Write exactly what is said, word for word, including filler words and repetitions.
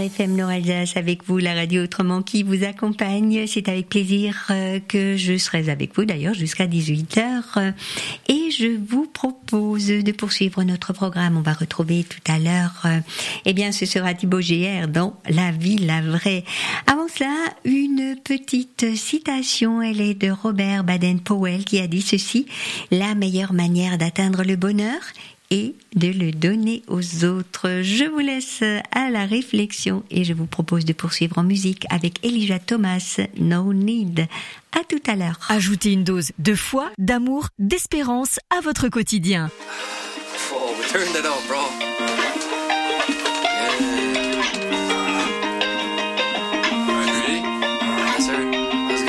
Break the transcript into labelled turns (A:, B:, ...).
A: F M Nord-Alsace avec vous, la radio autrement qui vous accompagne. C'est avec plaisir que je serai avec vous d'ailleurs jusqu'à dix-huit heures. Et je vous propose de poursuivre notre programme. On va retrouver tout à l'heure, eh bien ce sera Thibaut G R dans La vie, la vraie. Avant cela, une petite citation. Elle est de Robert Baden-Powell qui a dit ceci: la meilleure manière d'atteindre le bonheur et de le donner aux autres. Je vous laisse à la réflexion et je vous propose de poursuivre en musique avec Elijah Thomas, No Need. À tout à l'heure.
B: Ajoutez une dose de foi, d'amour, d'espérance à votre quotidien.
C: Oh, we turned it up, bro.